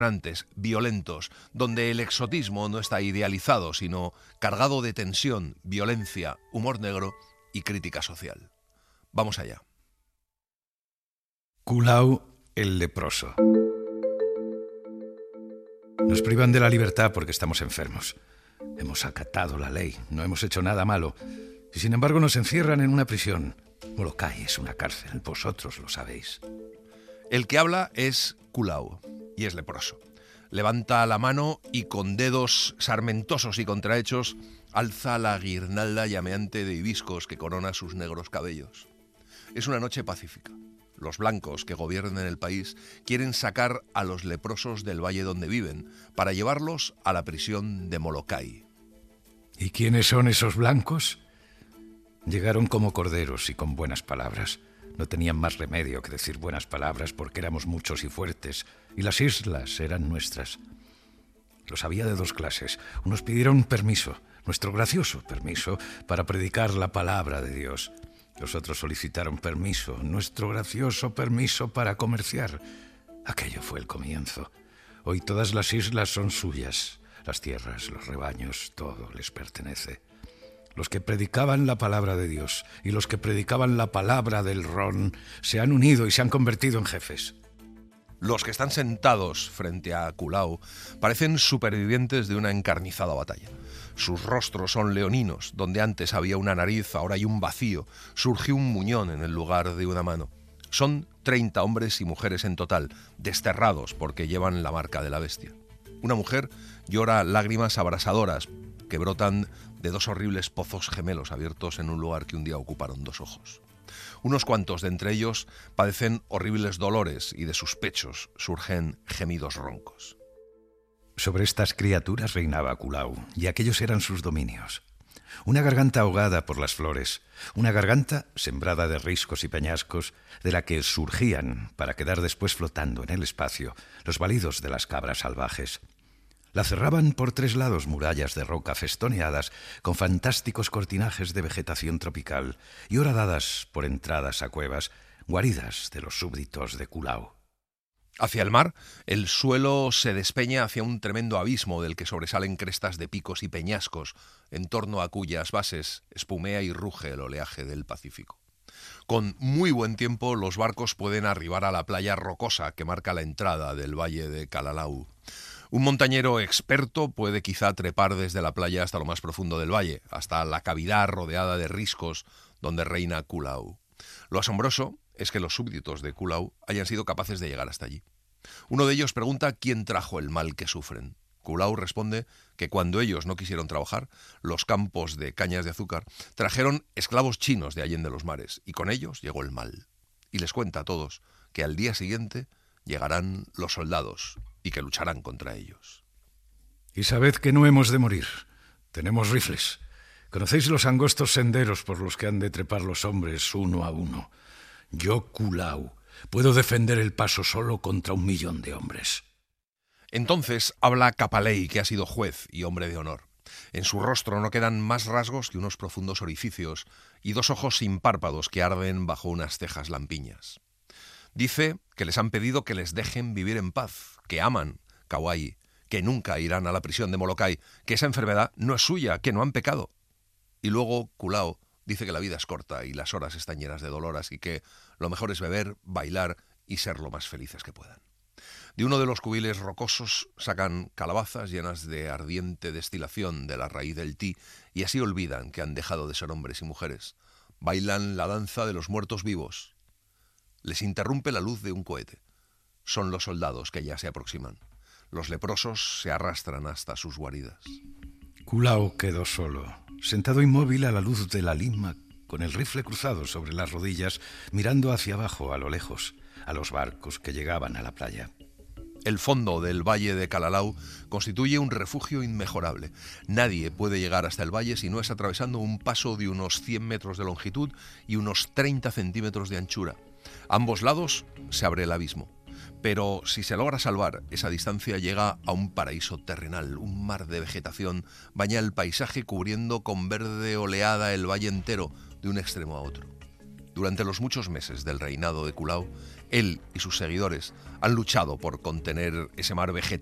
violentos, donde el exotismo no está idealizado, sino cargado de tensión, violencia, humor negro y crítica social. Vamos allá. Kulau, el leproso. Nos privan de la libertad porque estamos enfermos. Hemos acatado la ley, no hemos hecho nada malo. Y sin embargo nos encierran en una prisión. Molokai es una cárcel, vosotros lo sabéis. El que habla es Kulau y es leproso. Levanta la mano y con dedos sarmentosos y contrahechos alza la guirnalda llameante de hibiscos que corona sus negros cabellos. Es una noche pacífica. Los blancos que gobiernan el país quieren sacar a los leprosos del valle donde viven para llevarlos a la prisión de Molokai. ¿Y quiénes son esos blancos? Llegaron como corderos y con buenas palabras. No tenían más remedio que decir buenas palabras porque éramos muchos y fuertes, y las islas eran nuestras. Los había de dos clases. Unos pidieron permiso, nuestro gracioso permiso, para predicar la palabra de Dios. Los otros solicitaron permiso, nuestro gracioso permiso para comerciar. Aquello fue el comienzo. Hoy todas las islas son suyas. Las tierras, los rebaños, todo les pertenece. Los que predicaban la palabra de Dios y los que predicaban la palabra del ron se han unido y se han convertido en jefes. Los que están sentados frente a Kulau parecen supervivientes de una encarnizada batalla. Sus rostros son leoninos, donde antes había una nariz, ahora hay un vacío. Surgió un muñón en el lugar de una mano. Son 30 hombres y mujeres en total, desterrados porque llevan la marca de la bestia. Una mujer llora lágrimas abrasadoras que brotan de dos horribles pozos gemelos abiertos en un lugar que un día ocuparon dos ojos. Unos cuantos de entre ellos padecen horribles dolores y de sus pechos surgen gemidos roncos. Sobre estas criaturas reinaba Kulau, y aquellos eran sus dominios. Una garganta ahogada por las flores, una garganta sembrada de riscos y peñascos, de la que surgían, para quedar después flotando en el espacio, los balidos de las cabras salvajes. La cerraban por tres lados murallas de roca festoneadas con fantásticos cortinajes de vegetación tropical y horadadas por entradas a cuevas, guaridas de los súbditos de Kulau. Hacia el mar, el suelo se despeña hacia un tremendo abismo del que sobresalen crestas de picos y peñascos, en torno a cuyas bases espumea y ruge el oleaje del Pacífico. Con muy buen tiempo, los barcos pueden arribar a la playa rocosa que marca la entrada del valle de Kalalau. Un montañero experto puede quizá trepar desde la playa hasta lo más profundo del valle, hasta la cavidad rodeada de riscos donde reina Kulau. Lo asombroso es que los súbditos de Kulau hayan sido capaces de llegar hasta allí. Uno de ellos pregunta quién trajo el mal que sufren. Kulau responde que cuando ellos no quisieron trabajar, los campos de cañas de azúcar trajeron esclavos chinos de allende los mares, y con ellos llegó el mal. Y les cuenta a todos que al día siguiente llegarán los soldados y que lucharán contra ellos. Y sabed que no hemos de morir. Tenemos rifles. ¿Conocéis los angostos senderos por los que han de trepar los hombres uno a uno? Yo, Kulau, puedo defender el paso solo contra 1.000.000 de hombres. Entonces habla Kapalei, que ha sido juez y hombre de honor. En su rostro no quedan más rasgos que unos profundos orificios y dos ojos sin párpados que arden bajo unas cejas lampiñas. Dice que les han pedido que les dejen vivir en paz, que aman Kauai, que nunca irán a la prisión de Molokai, que esa enfermedad no es suya, que no han pecado. Y luego Kulau dice que la vida es corta y las horas están llenas de dolor, así que lo mejor es beber, bailar y ser lo más felices que puedan. De uno de los cubiles rocosos sacan calabazas llenas de ardiente destilación de la raíz del ti y así olvidan que han dejado de ser hombres y mujeres. Bailan la danza de los muertos vivos. Les interrumpe la luz de un cohete. Son los soldados que ya se aproximan. Los leprosos se arrastran hasta sus guaridas. Kulau quedó solo, sentado inmóvil a la luz de la lima, con el rifle cruzado sobre las rodillas, mirando hacia abajo a lo lejos, a los barcos que llegaban a la playa. El fondo del valle de Kalalau constituye un refugio inmejorable. Nadie puede llegar hasta el valle si no es atravesando un paso de unos 100 metros de longitud y unos 30 centímetros de anchura. A ambos lados se abre el abismo. Pero si se logra salvar, esa distancia llega a un paraíso terrenal. Un mar de vegetación baña el paisaje cubriendo con verde oleada el valle entero de un extremo a otro. Durante los muchos meses del reinado de Kulau, Él y sus seguidores han luchado por contener ese mar vegetal